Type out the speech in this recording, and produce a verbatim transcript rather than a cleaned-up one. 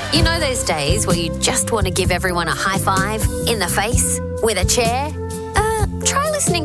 You know those days where you just want to give everyone a high five in the face with a chair? Uh, try listening